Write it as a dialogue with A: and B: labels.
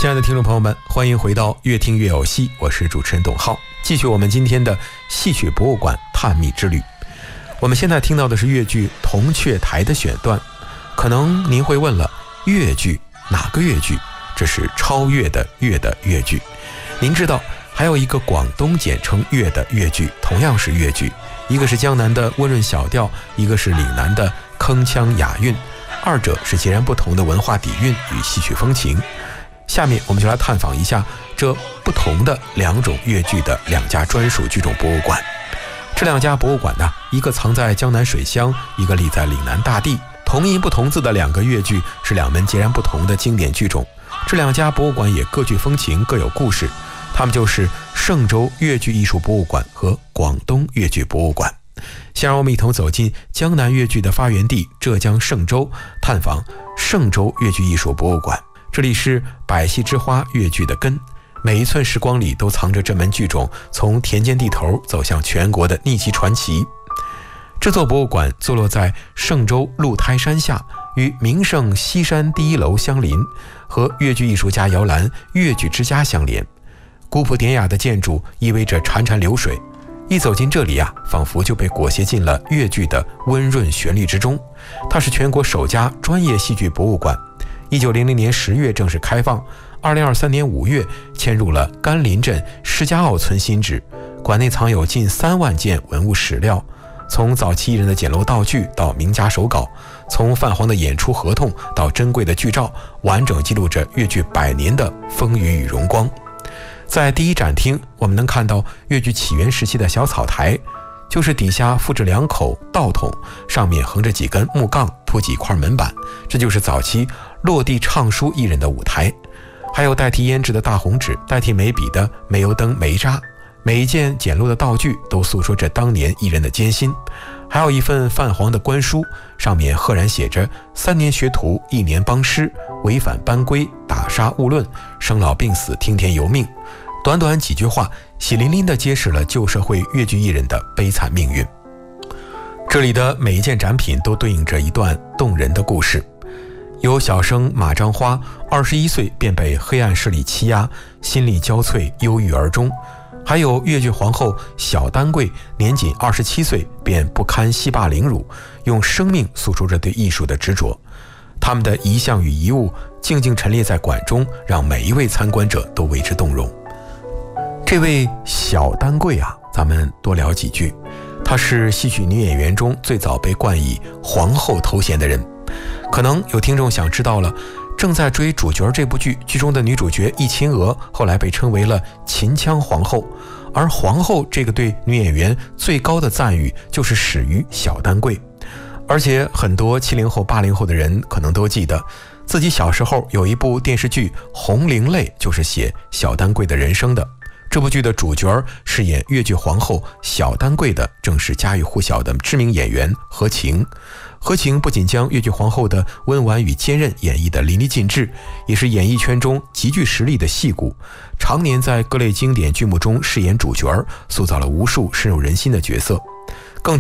A: 亲爱的听众朋友们，欢迎回到越听越有戏，我是主持人董浩，继续我们今天的戏曲博物馆探秘之旅。我们现在听到的是越剧《铜雀台》的选段。可能您会问了，越剧哪个越剧？这是超越的越的越剧。您知道还有一个广东简称越的越剧，同样是越剧，一个是江南的温润小调，一个是岭南的铿锵雅韵，二者是截然不同的文化底蕴与戏曲风情。下面我们就来探访一下这不同的两种越剧的两家专属剧种博物馆。这两家博物馆呢，一个藏在江南水乡，一个立在岭南大地，同音不同字的两个越剧是两门截然不同的经典剧种。这两家博物馆也各具风情，各有故事，它们就是嵊州越剧艺术博物馆和广东越剧博物馆。先让我们一同走进江南越剧的发源地浙江嵊州，探访嵊州越剧艺术博物馆。这里是百戏之花越剧的根，每一寸时光里都藏着这门剧种从田间地头走向全国的逆袭传奇。这座博物馆坐落在嵊州鹿胎山下，与名胜西山第一楼相邻，和越剧艺术家摇篮越剧之家相连。古朴典雅的建筑意味着潺潺流水，一走进这里仿佛就被裹挟进了越剧的温润旋律之中。它是全国首家专业戏剧博物馆，1900年10月正式开放，2023年5月迁入了甘霖镇施家坳村新址。馆内藏有近3万件文物史料，从早期艺人的简陋道具到名家手稿，从泛黄的演出合同到珍贵的剧照，完整记录着越剧100年的风雨与荣光。在第一展厅，我们能看到越剧起源时期的小草台，就是底下附着2口道筒，上面横着几根木杠，铺几块门板，这就是早期落地唱书艺人的舞台。还有代替胭脂的大红纸，代替眉笔的煤油灯煤渣，每一件简陋的道具都诉说着当年艺人的艰辛。还有一份泛黄的官书，上面赫然写着3年学徒1年帮师，违反班规打杀勿论，生老病死听天由命。短短几句话，血淋淋地揭示了旧社会越剧艺人的悲惨命运。这里的每一件展品都对应着一段动人的故事。有小生马章花21岁便被黑暗势力欺压，心力交瘁，忧郁而终。还有越剧皇后小丹桂年仅27岁便不堪西坝凌辱，用生命诉说着对艺术的执着。他们的遗像与遗物静静陈列在馆中，让每一位参观者都为之动容。这位小丹桂咱们多聊几句。她是戏曲女演员中最早被冠以皇后头衔的人。可能有听众想知道了，正在追主角这部剧，剧中的女主角易秦娥后来被称为了秦腔皇后，而皇后这个对女演员最高的赞誉就是始于小丹桂。而且很多70后80后的人可能都记得，自己小时候有一部电视剧《红伶泪》，就是写小丹桂的人生的。这部剧的主角饰演越剧皇后小丹桂的正是家喻户晓的知名演员何晴。何晴不仅将越剧皇后的温婉与坚韧演绎得淋漓尽致，也是演艺圈中极具实力的戏骨，常年在各类经典剧目中饰演主角，塑造了无数深入人心的角色。